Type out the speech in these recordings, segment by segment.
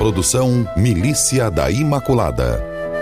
Produção Milícia da Imaculada.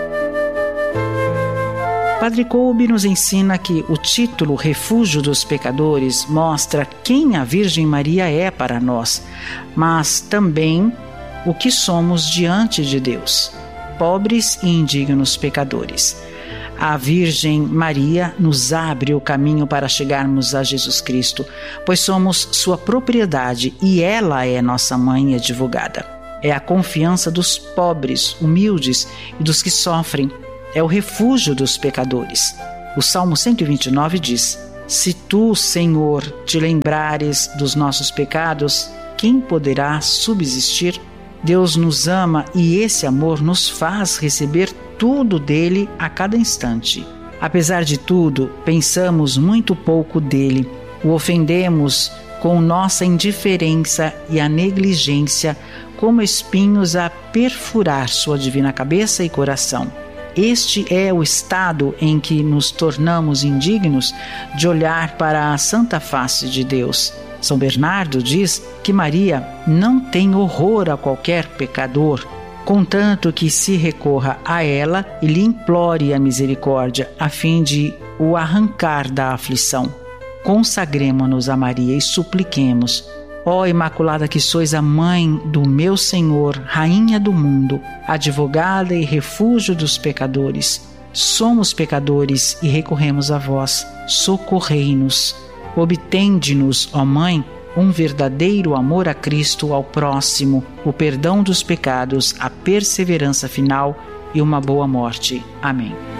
Padre Kolbe nos ensina que o título Refúgio dos Pecadores mostra quem a Virgem Maria é para nós, mas também o que somos diante de Deus, pobres e indignos pecadores. A Virgem Maria nos abre o caminho para chegarmos a Jesus Cristo, pois somos sua propriedade e ela é nossa mãe e advogada. É a confiança dos pobres, humildes e dos que sofrem. É o refúgio dos pecadores. O Salmo 129 diz: Se tu, Senhor, te lembrares dos nossos pecados, quem poderá subsistir? Deus nos ama e esse amor nos faz receber tudo dele a cada instante. Apesar de tudo, pensamos muito pouco dele. O ofendemos com nossa indiferença e a negligência, como espinhos a perfurar sua divina cabeça e coração. Este é o estado em que nos tornamos indignos de olhar para a santa face de Deus. São Bernardo diz que Maria não tem horror a qualquer pecador, contanto que se recorra a ela e lhe implore a misericórdia, a fim de o arrancar da aflição. Consagremo-nos a Maria e supliquemos: Ó Imaculada, que sois a mãe do meu Senhor, Rainha do mundo, advogada e refúgio dos pecadores. Somos pecadores e recorremos a vós. Socorrei-nos. Obtende-nos, ó Mãe, um verdadeiro amor a Cristo, ao próximo, o perdão dos pecados, a perseverança final e uma boa morte. Amém.